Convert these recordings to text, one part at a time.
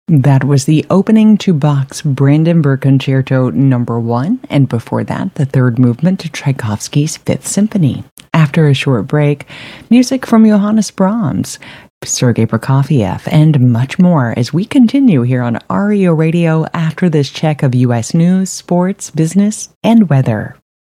That was the opening to Bach's Brandenburg Concerto No. 1, and before that, the third movement to Tchaikovsky's Fifth Symphony. After a short break, music from Johannes Brahms, Sergei Prokofiev, and much more as we continue here on REO Radio after this check of U.S. news, sports, business, and weather.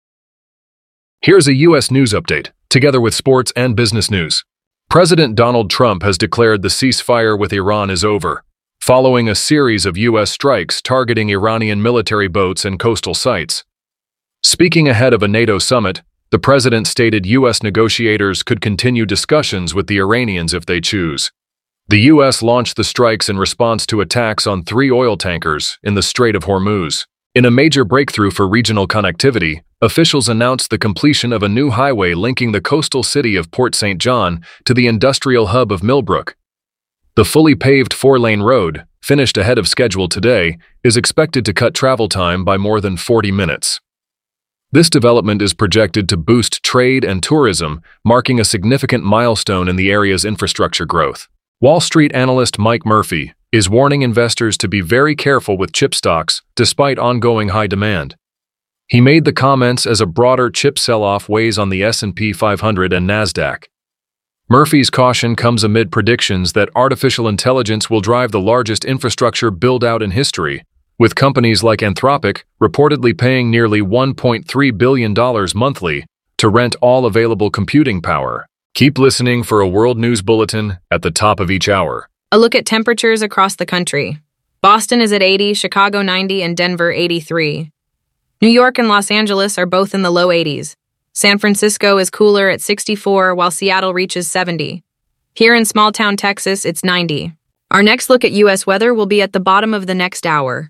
Here's a U.S. news update, together with sports and business news. President Donald Trump has declared the ceasefire with Iran is over, following a series of U.S. strikes targeting Iranian military boats and coastal sites. Speaking ahead of a NATO summit, the president stated U.S. negotiators could continue discussions with the Iranians if they choose. The U.S. launched the strikes in response to attacks on 3 oil tankers in the Strait of Hormuz. In a major breakthrough for regional connectivity, officials announced the completion of a new highway linking the coastal city of Port St. John to the industrial hub of Millbrook. The fully paved 4-lane road, finished ahead of schedule today, is expected to cut travel time by more than 40 minutes. This development is projected to boost trade and tourism, marking a significant milestone in the area's infrastructure growth. Wall Street analyst Mike Murphy is warning investors to be very careful with chip stocks despite ongoing high demand. He made the comments as a broader chip sell-off weighs on the S&P 500 and NASDAQ. Murphy's caution comes amid predictions that artificial intelligence will drive the largest infrastructure build-out in history, with companies like Anthropic reportedly paying nearly $1.3 billion monthly to rent all available computing power. Keep listening for a World News Bulletin at the top of each hour. A look at temperatures across the country. Boston is at 80, Chicago 90, and Denver 83. New York and Los Angeles are both in the low 80s. San Francisco is cooler at 64, while Seattle reaches 70. Here in small-town Texas, it's 90. Our next look at U.S. weather will be at the bottom of the next hour.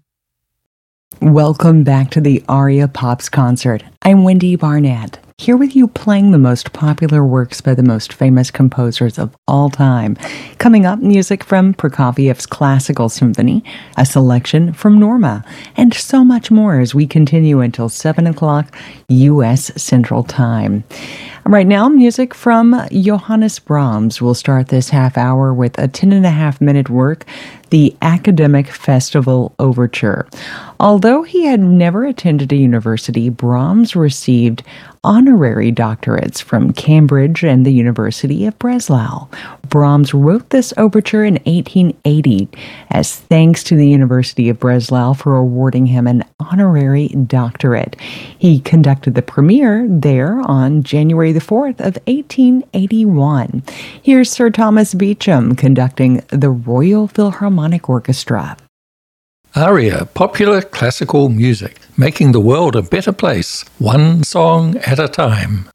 Welcome back to the Aria Pops concert. I'm Wendy Barnett, here with you playing the most popular works by the most famous composers of all time. Coming up, music from Prokofiev's Classical Symphony, a selection from Norma, and so much more as we continue until 7 o'clock U.S. Central Time. Right now, music from Johannes Brahms will start this half hour with a 10.5-minute work, the Academic Festival Overture. Although he had never attended a university, Brahms received honorary doctorates from Cambridge and the University of Breslau. Brahms wrote this overture in 1880 as thanks to the University of Breslau for awarding him an honorary doctorate. He conducted the premiere there on January the 4th of 1881. Here's Sir Thomas Beecham conducting the Royal Philharmonic Orchestra. Aria, popular classical music, making the world a better place, one song at a time.